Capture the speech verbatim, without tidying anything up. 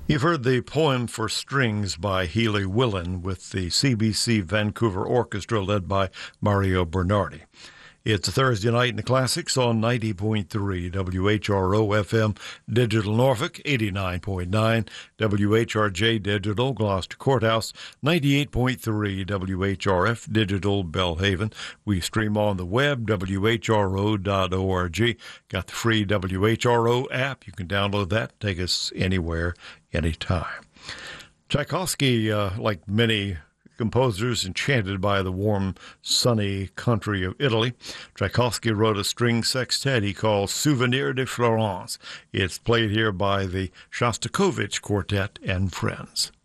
You've heard the poem for strings by Healy Willen with the C B C Vancouver Orchestra led by Mario Bernardi. It's a Thursday night in the classics on ninety point three W H R O F M Digital Norfolk, eighty-nine point nine W H R J Digital Gloucester Courthouse, ninety-eight point three W H R F Digital Belhaven. We stream on the web, W H R O dot org. Got the free W H R O app. You can download that. Take us anywhere, anytime. Tchaikovsky, uh, like many composers enchanted by the warm, sunny country of Italy, Tchaikovsky wrote a string sextet he called Souvenir de Florence. It's played here by the Shostakovich Quartet and Friends.